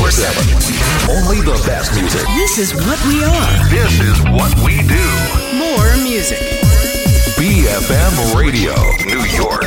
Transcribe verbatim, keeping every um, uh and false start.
twenty-four seven. Only the best music. This is what we are. This is what we do. More music. B F M Radio, New York.